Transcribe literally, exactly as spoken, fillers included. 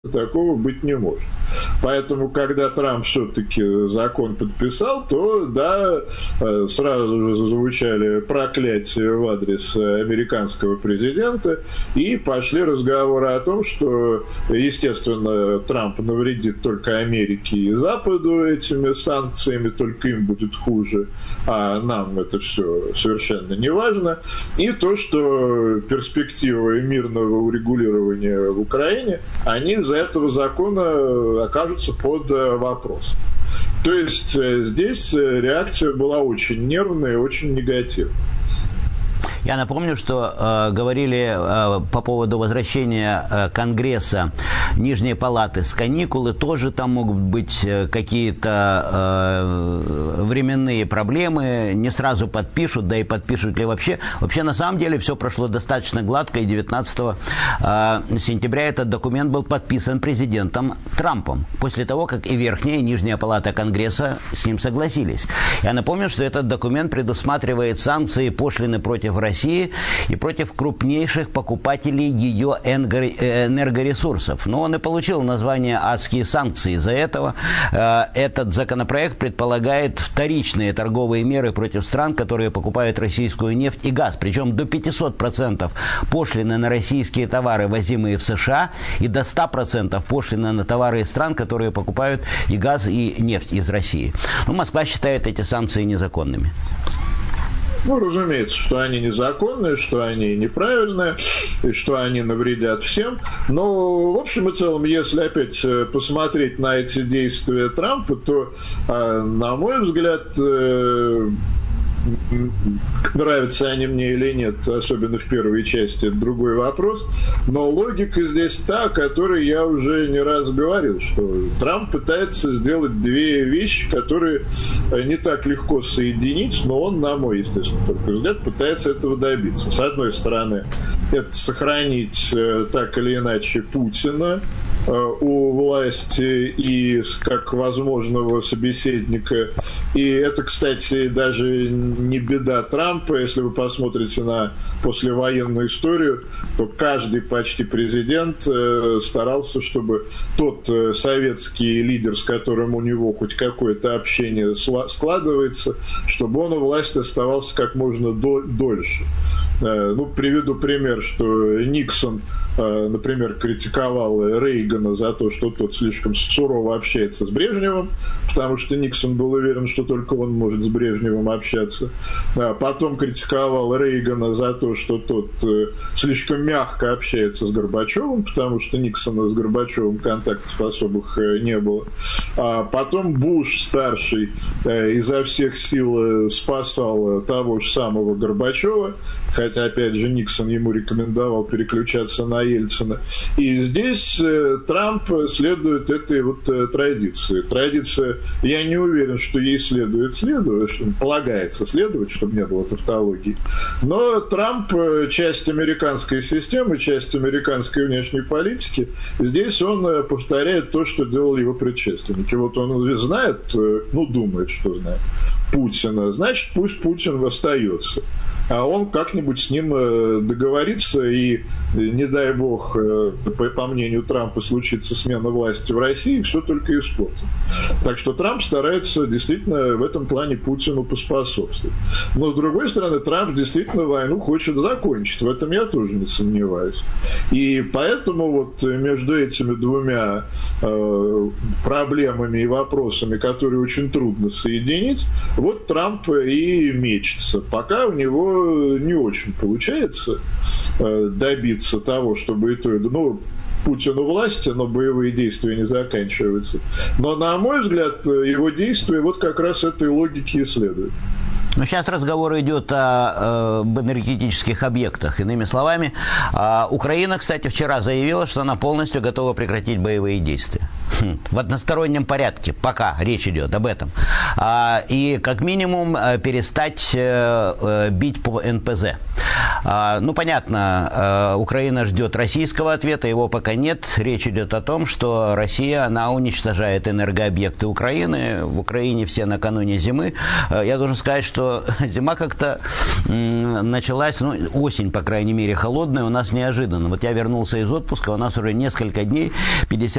такого быть не может. Поэтому, когда Трамп все-таки закон подписал, то, да, сразу же зазвучали проклятия в адрес американского президента, и пошли разговоры о том, что, естественно, Трамп навредит только Америке и Западу этими санкциями, только им будет хуже, а нам это все совершенно не важно, и то, что перспективы мирного урегулирования в Украине, они из-за этого закона окажутся под вопросом. То есть здесь реакция была очень нервная и очень негативная. Я напомню, что э, говорили э, по поводу возвращения э, Конгресса Нижней Палаты с каникулы. Тоже там могут быть э, какие-то э, временные проблемы. Не сразу подпишут, да и подпишут ли вообще. Вообще, на самом деле, все прошло достаточно гладко. И девятнадцатого сентября этот документ был подписан президентом Трампом. После того, как и Верхняя, и Нижняя Палата Конгресса с ним согласились. Я напомню, что этот документ предусматривает санкции, пошлины против России. России и против крупнейших покупателей ее энергоресурсов. Но он и получил название «адские санкции». Из-за этого э, этот законопроект предполагает вторичные торговые меры против стран, которые покупают российскую нефть и газ. Причем до пятисот процентов пошлины на российские товары, возимые в США, и до ста процентов пошлины на товары из стран, которые покупают и газ, и нефть из России. Но Москва считает эти санкции незаконными. Ну, разумеется, что они незаконные, что они неправильные, и что они навредят всем. Но, в общем и целом, если опять посмотреть на эти действия Трампа, то, на мой взгляд, нравятся они мне или нет, особенно в первой части, это другой вопрос. Но логика здесь та, о которой я уже не раз говорил, что Трамп пытается сделать две вещи, которые не так легко соединить, но он, на мой, естественно, только взгляд, пытается этого добиться. С одной стороны, это сохранить так или иначе Путина у власти и как возможного собеседника. И это, кстати, даже не беда Трампа. Если вы посмотрите на послевоенную историю, то каждый почти президент старался, чтобы тот советский лидер, с которым у него хоть какое-то общение складывается, чтобы он у власти оставался как можно дольше. Ну, приведу пример, что Никсон, например, критиковал Рейгана за то, что тот слишком сурово общается с Брежневым, потому что Никсон был уверен, что только он может с Брежневым общаться. Потом критиковал Рейгана за то, что тот слишком мягко общается с Горбачевым, потому что Никсона с Горбачевым контактов особых не было. А потом Буш старший изо всех сил спасал того же самого Горбачева, хотя, опять же, Никсон ему рекомендовал переключаться на Ельцина. И здесь Трамп следует этой вот традиции. Традиция, я не уверен, что ей следует следовать, что полагается следовать, чтобы не было тавтологии. Но Трамп часть американской системы, часть американской внешней политики. Здесь он повторяет то, что делал его предшественники. Вот он знает, ну, думает, что знает Путина, значит, пусть Путин остается. А он как-нибудь с ним договорится, и, не дай бог, по, по мнению Трампа, случится смена власти в России, все только испортит. Так что Трамп старается действительно в этом плане Путину поспособствовать. Но, с другой стороны, Трамп действительно войну хочет закончить. В этом я тоже не сомневаюсь. И поэтому вот между этими двумя э, проблемами и вопросами, которые очень трудно соединить, вот Трамп и мечется. Пока у него не очень получается добиться того, чтобы и то, и то, ну, Путин у власти, но боевые действия не заканчиваются. Но, на мой взгляд, его действия вот как раз этой логике и следуют. Но сейчас разговор идет о, об энергетических объектах. Иными словами, Украина, кстати, вчера заявила, что она полностью готова прекратить боевые действия. В одностороннем порядке, пока речь идет об этом. И как минимум перестать бить по эн пэ зэ. Ну, понятно, Украина ждет российского ответа, его пока нет. Речь идет о том, что Россия, она уничтожает энергообъекты Украины. В Украине все накануне зимы. Я должен сказать, что зима как-то началась, ну, осень, по крайней мере, холодная у нас неожиданно. Вот я вернулся из отпуска, у нас уже несколько дней, пятьдесят